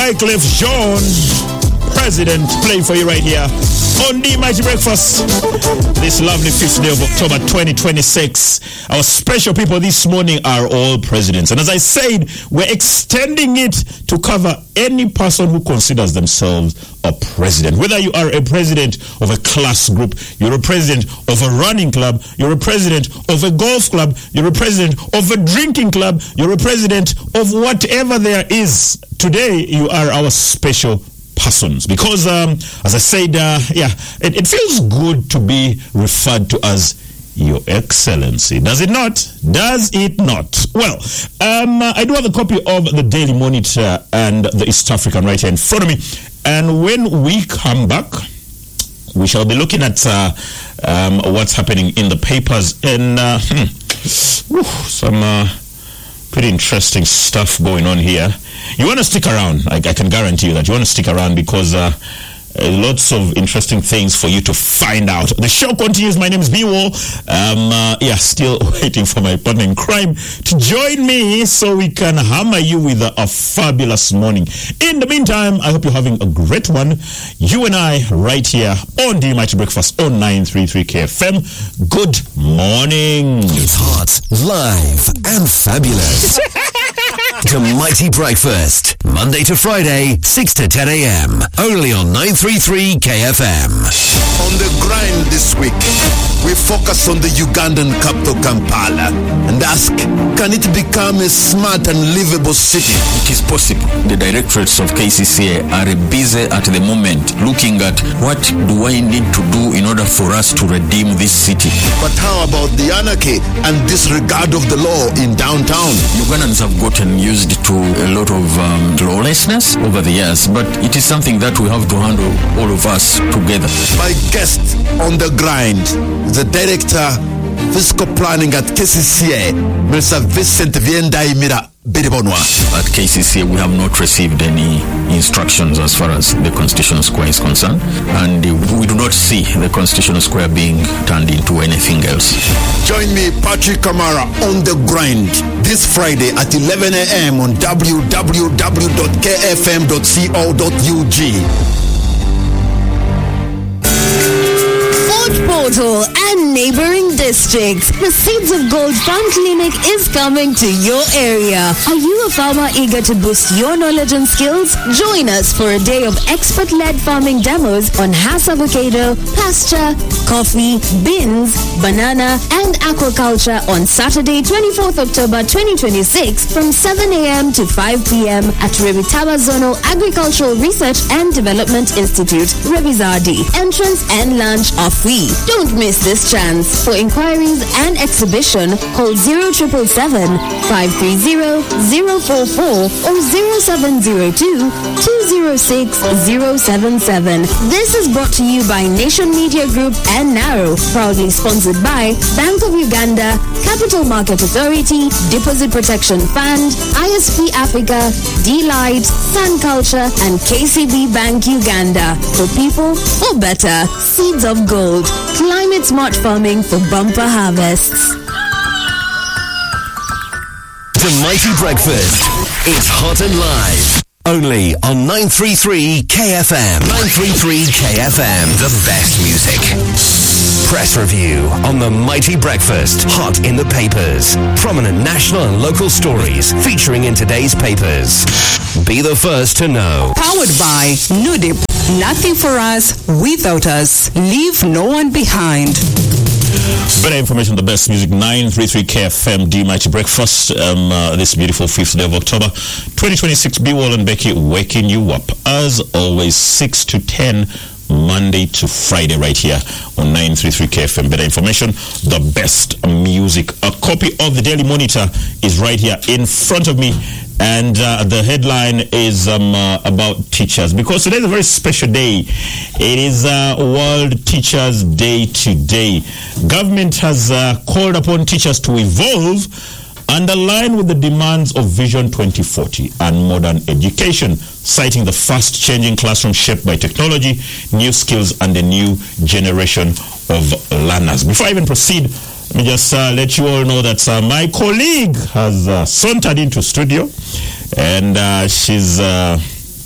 Wycliffe Jean, President, playing for you right here on the Mighty Breakfast. This lovely 5th day of October 2026. Our special people this morning are all presidents. And as I said, we're extending it to cover any person who considers themselves a president. Whether you are a president of a class group, you're a president of a running club, you're a president of a golf club, you're a president of a drinking club, you're a president of whatever there is. Today, you are our special persons, because as I said, it feels good to be referred to as Your Excellency. Does it not? Does it not? Well, I do have a copy of the Daily Monitor and the East African right here in front of me, and when we come back, we shall be looking at what's happening in the papers, and some pretty interesting stuff going on here. You want to stick around. I can guarantee you that you want to stick around, because lots of interesting things for you to find out. The show continues. My name is B-Wall. Still waiting for my partner in crime to join me so we can hammer you with a fabulous morning. In the meantime, I hope you're having a great one. You and I right here on the Mighty Breakfast on 933 KFM. Good morning. It's hot, live, and fabulous. The Mighty Breakfast, Monday to Friday, 6 to 10 a.m. Only on 933 KFM. On the grind this week, we focus on the Ugandan capital Kampala and ask, can it become a smart and livable city? It is possible. The directorates of KCCA are busy at the moment looking at what do I need to do in order for us to redeem this city. But how about the anarchy and disregard of the law in downtown? Ugandans have gotten used to a lot of lawlessness over the years, but it is something that we have to handle, all of us together. My guest on the grind, the director, fiscal planning at KCCA, Mr. Vincent Viendaimira Biribonwa. At KCCA, we have not received any instructions as far as the Constitutional Square is concerned, and we do not see the Constitutional Square being turned into anything else. Join me, Patrick Kamara, on the grind this Friday at 11 a.m. on www.kfm.co.ug. Portal and neighboring districts. The Seeds of Gold Farm Clinic is coming to your area. Are you a farmer eager to boost your knowledge and skills? Join us for a day of expert-led farming demos on Hass avocado, pasture, coffee, beans, banana, and aquaculture on Saturday, 24th October 2026 from 7 a.m. to 5 p.m. at Revitaba Zonal Agricultural Research and Development Institute, Revizardi. Entrance and lunch are free. Don't miss this chance. For inquiries and exhibition, call 0777-530-044 or 0702-206-077. This is brought to you by Nation Media Group and Narrow, proudly sponsored by Bank of Uganda, Capital Market Authority, Deposit Protection Fund, ISP Africa, D-Light, Sun Culture, and KCB Bank Uganda. For people, for better. Seeds of Gold. Climate smart farming for bumper harvests. The Mighty Breakfast. It's hot and live. Only on 933 KFM. 933 KFM. The best music. Press review on the Mighty Breakfast. Hot in the papers. Prominent national and local stories featuring in today's papers. Be the first to know. Powered by Nudip. Nothing for us without us. Leave no one behind. Better information, the best music, 933 KFM, D Mighty Breakfast. This beautiful 5th day of October 2026. B-Wall and Becky waking you up. As always, 6 to 10, Monday to Friday, right here on 933 KFM. Better information, the best music. A copy of the Daily Monitor is right here in front of me. And the headline is about teachers, because today is a very special day. It is World Teachers Day today. Government has called upon teachers to evolve and align with the demands of Vision 2040 and modern education, citing the fast-changing classroom shaped by technology, new skills, and a new generation of learners. Before I even proceed, let me just let you all know that my colleague has sauntered into studio, and she's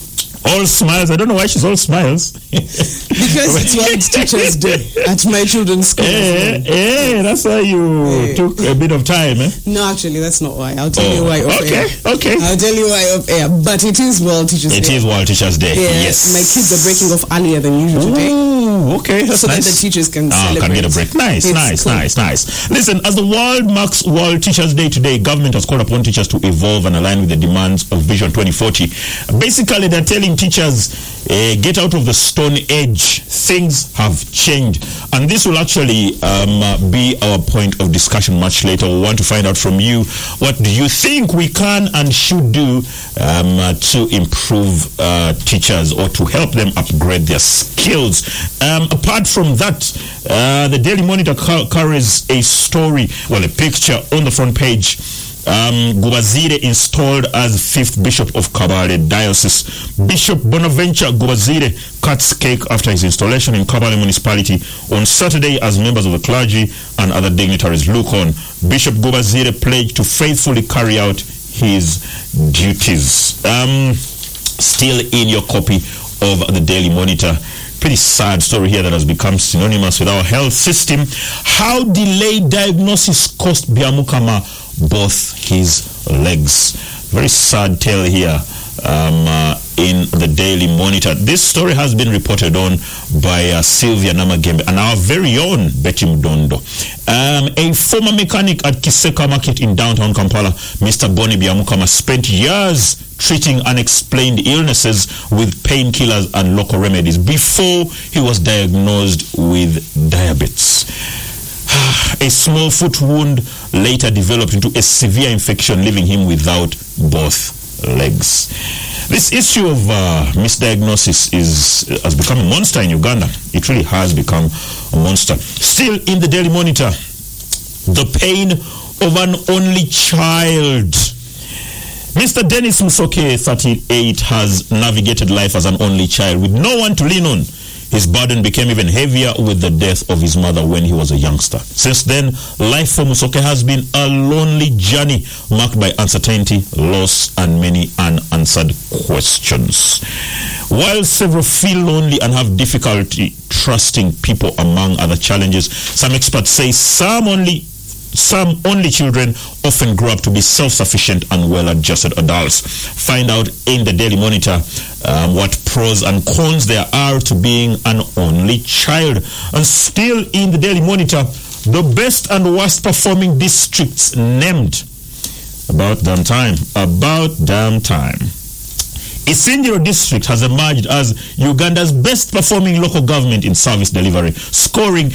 All smiles. I don't know why she's all smiles. Because it's World Teachers Day at my children's school. That's why you took a bit of time. No, actually, that's not why. I'll tell you why off air. Okay. I'll tell you why off air. But it is World Teachers Day. It is World Teachers Day. Yes. My kids are breaking off earlier than usual today. Okay, that's so nice. that the teachers can celebrate. Can get a break. Nice. Listen, as the world marks World Teachers Day today, government has called upon teachers to evolve and align with the demands of Vision 2040. Basically, they're telling teachers, get out of the Stone Age. Things have changed. And this will actually be our point of discussion much later. We want to find out from you, what do you think we can and should do to improve teachers or to help them upgrade their skills. Apart from that, the Daily Monitor carries a story, a picture on the front page. Gubazire installed as 5th Bishop of Kabale Diocese. Bishop Bonaventure Gubazire cuts cake after his installation in Kabale Municipality on Saturday as members of the clergy and other dignitaries look on. Bishop Gubazire pledged to faithfully carry out his duties. Still in your copy of the Daily Monitor, pretty sad story here that has become synonymous with our health system. How delayed diagnosis cost Biamukama both his legs. Very sad tale here in the Daily Monitor. This story has been reported on by Sylvia Namagembe and our very own Betty Mdondo. A former mechanic at Kiseka Market in downtown Kampala, Mr. Boni Biamukama, spent years treating unexplained illnesses with painkillers and local remedies before he was diagnosed with diabetes. A small foot wound later developed into a severe infection, leaving him without both legs. This issue of misdiagnosis has become a monster in Uganda. It really has become a monster. Still in the Daily Monitor, the pain of an only child. Mr. Dennis Musoke, 38, has navigated life as an only child with no one to lean on. His burden became even heavier with the death of his mother when he was a youngster. Since then, life for Musoke has been a lonely journey marked by uncertainty, loss, and many unanswered questions. While several feel lonely and have difficulty trusting people among other challenges, some experts say some only children often grow up to be self-sufficient and well-adjusted adults. Find out in the Daily Monitor what pros and cons there are to being an only child. And still in the Daily Monitor, the best and worst performing districts named. About damn time. Isingiro district has emerged as Uganda's best performing local government in service delivery, scoring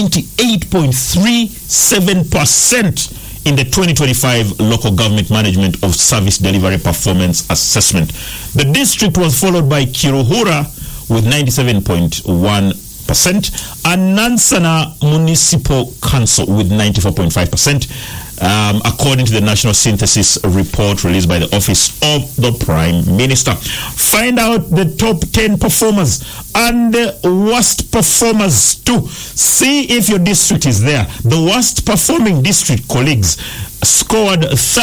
98.37% in the 2025 Local Government Management of Service Delivery Performance Assessment. The district was followed by Kiruhura with 97.1% and Nansana Municipal Council with 94.5%. According to the National Synthesis report released by the Office of the Prime Minister. Find out the top 10 performers and the worst performers too. See if your district is there. The worst performing district, colleagues, scored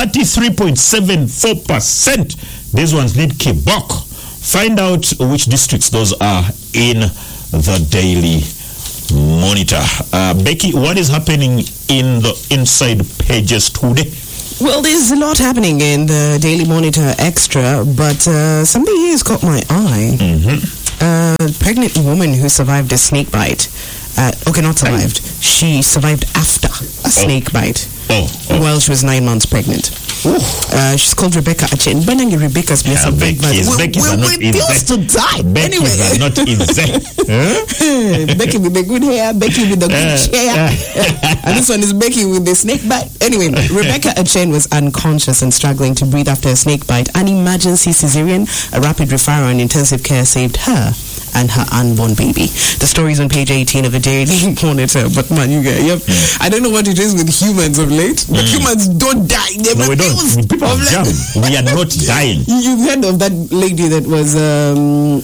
33.74%. These ones need Kibok. Find out which districts those are in the Daily Monitor. Becky, what is happening in the inside pages today? Well, there's a lot happening in the Daily Monitor Extra, but something here has caught my eye. A pregnant woman who survived a snake bite. Not survived. She survived after a snake bite while she was 9 months pregnant. She's called Rebecca Achen. Rebecca's been We're close to die. Anyway. Are not easy. Becky with the good hair, Becky with the good chair. And this one is Becky with the snake bite. Anyway, Rebecca Achen was unconscious and struggling to breathe after a snake bite. An emergency cesarean, a rapid referral and intensive care saved her and her unborn baby. The story is on page 18 of the Daily Monitor. But man, you guys, I don't know what it is with humans of late, but humans don't die. No, we don't. People are young. We are not dying. You've heard of that lady that was the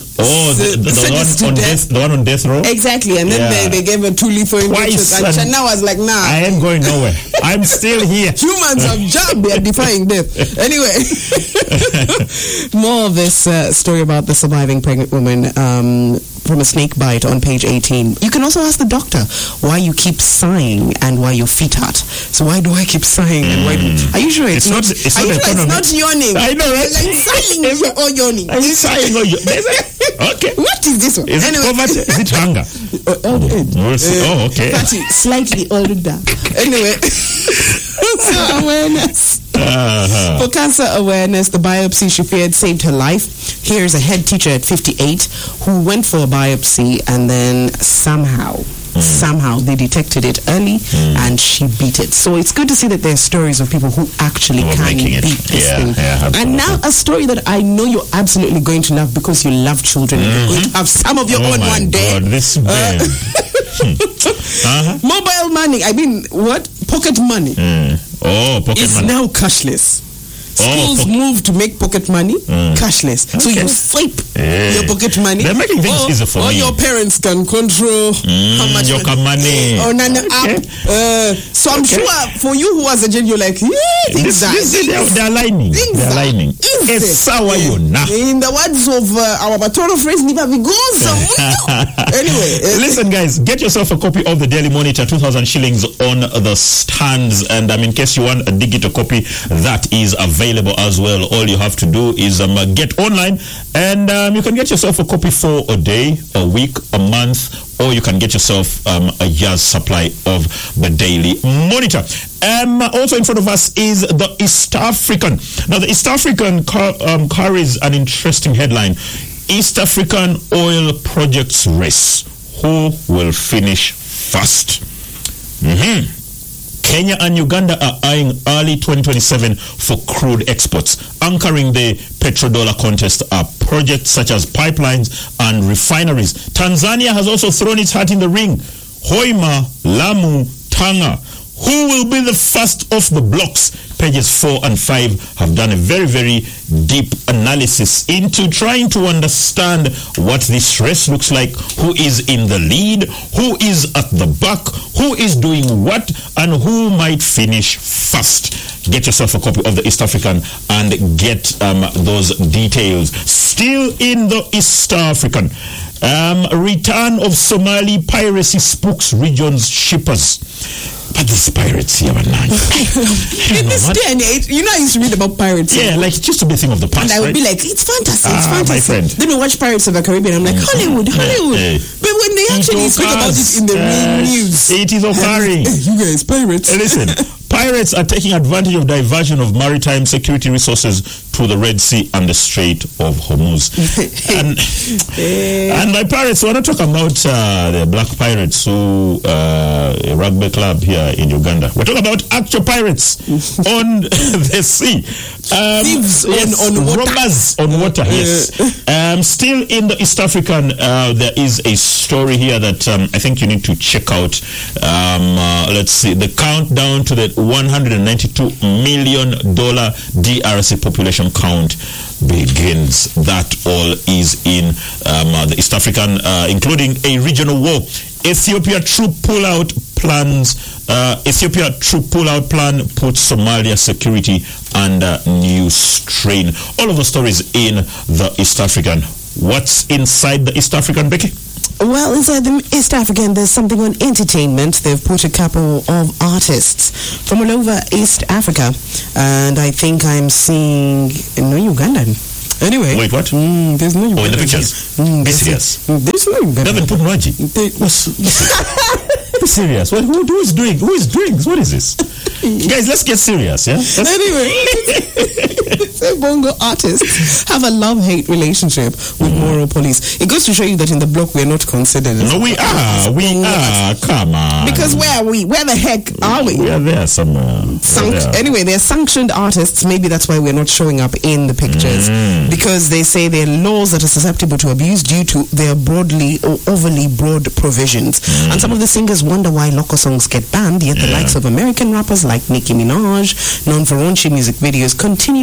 one on death row? Exactly. And then they gave her 2 lethal injections. And Channa was like, nah. I ain't going nowhere. I'm still here. Humans have job, they are defying death. Anyway, more of this story about the surviving pregnant woman from a snake bite on page 18. You can also ask the doctor why you keep sighing and why your feet hurt. So why do I keep sighing and why are you sure it's not yawning? I know, right? Like sighing or yawning. Are you sighing or yawning? Okay. What is this one? Is it poverty? Is it hunger? Okay. Slightly older. Anyway, cancer awareness. For cancer awareness, the biopsy she feared saved her life. Here's a head teacher at 58 who went for a biopsy and then somehow they detected it early and she beat it. So it's good to see that there are stories of people who actually can beat this thing. And now a story that I know you're absolutely going to love because you love children. You're going to have some of your own one day. God, this Mobile money, pocket money is now cashless. Schools move to make pocket money cashless. So you swipe your pocket money. They're making things easier for me. Or your parents can control how much your money on an app. So I'm sure for you who was a gen, you're like, they're aligning. They're aligning. In the words of our Batoro friends, anyway. Listen, guys, get yourself a copy of the Daily Monitor, 2,000 shillings on the stands. And in case you want a digital copy, that is available as well. All you have to do is get online and you can get yourself a copy for a day, a week, a month, or you can get yourself a year's supply of the Daily Monitor. Also in front of us is the East African. Now the East African carries an interesting headline: East African oil projects race. Who will finish first? Kenya and Uganda are eyeing early 2027 for crude exports. Anchoring the petrodollar contest are projects such as pipelines and refineries. Tanzania has also thrown its hat in the ring. Hoima, Lamu, Tanga. Who will be the first off the blocks? Pages 4 and 5 have done a very, very deep analysis into trying to understand what this race looks like, who is in the lead, who is at the back, who is doing what, and who might finish first. Get yourself a copy of the East African and get those details. Still in the East African, return of Somali piracy spooks region's shippers. But these pirates here, man. In this day and age, I used to read about pirates. Yeah, like it used to be a thing of the past. And I would be like, it's fantasy, it's fantasy. My friend. Then we watch Pirates of the Caribbean. I'm like, Hollywood. But when they actually speak about it in the real news, it is occurring. You guys, pirates. Listen, pirates are taking advantage of diversion of maritime security resources to the Red Sea and the Strait of Hormuz. and by pirates, we're not talking about the black pirates who a rugby club here in Uganda. We're talking about actual pirates on the sea. Thieves on water. Robbers on water, yes. Still in the East African, there is a story here that I think you need to check out. Let's see. The countdown to the $192 million DRC population count begins. That all is in the East African, including a regional war. Ethiopia troop pullout plan puts Somalia security under new strain. All of the stories in the East African. What's inside the East African, Becky? Well, inside the East African, there's something on entertainment. They've put a couple of artists from all over East Africa. And I think I'm seeing no Ugandan. Anyway. Wait, what? There's no Ugandan. Oh, in the pictures? Be serious. There's no Ugandan. They haven't put Raji. Be serious. Who is doing? What is this? Guys, let's get serious, yeah? Anyway. Bongo artists have a love-hate relationship with Moro Police. It goes to show you that in the block we are not considered. No, we are. Come on. Because where are we? Where the heck are we? We are there somewhere. Anyway, they're sanctioned artists. Maybe that's why we're not showing up in the pictures. Because they say they're laws that are susceptible to abuse due to their broadly or overly broad provisions. And some of the singers wonder why local songs get banned, yet the likes of American rappers like Nicki Minaj, known for raunchy music videos, continue to receive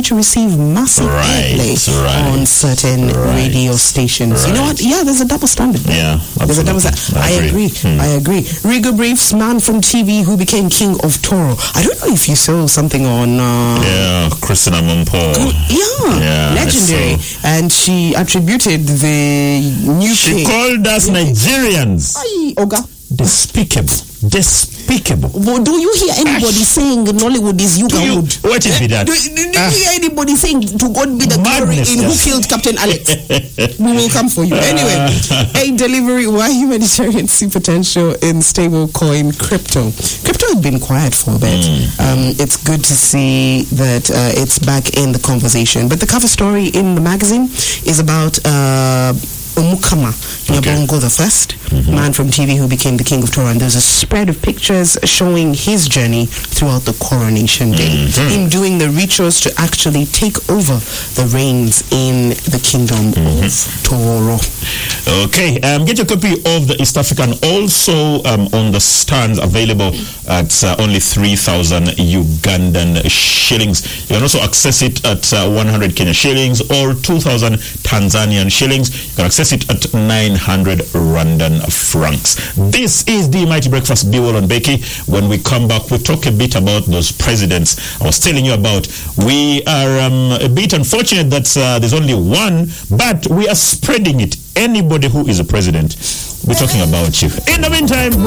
receive massive airplay on certain radio stations. You know what? Yeah, there's a double standard there. Yeah, there's a double standard. I agree. I agree. Rigo Briefs, man from TV who became king of Toro. I don't know if you saw something on... Christina Mompo. Yeah, legendary. And she attributed the new She called us Nigerians. Oga. Despicable. Well, do you hear anybody saying Nollywood is Yugawood? What is that? Do you hear anybody saying to God be the glory in who killed Captain Alex? We will come for you. Anyway, a delivery why humanitarian see potential in stable coin crypto. Crypto has been quiet for a bit. It's good to see that it's back in the conversation. But the cover story in the magazine is about Omukama Nyabongo the first, man from TV who became the king of Toro, and there's a spread of pictures showing his journey throughout the coronation day, him doing the rituals to actually take over the reins in the kingdom of Toro. Okay, get your copy of the East African also on the stands, available at only 3,000 Ugandan shillings. You can also access it at 100 Kenya shillings or 2,000 Tanzanian shillings. You can access it at 900 Rwandan francs. This is the Mighty Breakfast, Bewell and Becky. When we come back, we talk a bit about those presidents I was telling you about. We are a bit unfortunate that there's only one, but we are spreading it. Anybody who is a president, we're talking about you. In the meantime,